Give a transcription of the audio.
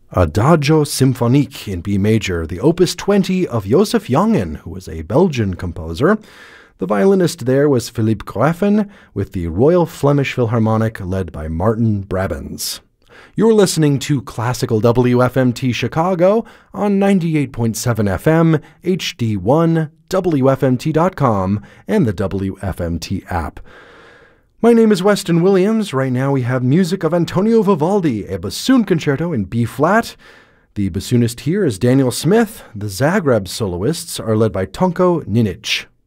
Adagio Symphonique in B major, the Opus 20 of Joseph Jongen, who was a Belgian composer. The violinist there was Philippe Graffen, with the Royal Flemish Philharmonic led by Martin Brabants. You're listening to Classical WFMT Chicago on 98.7 FM, HD1, WFMT.com, and the WFMT app. My name is Weston Williams. Right now we have music of Antonio Vivaldi, a bassoon concerto in B-flat. The bassoonist here is Daniel Smith. The Zagreb soloists are led by Tonko Ninic.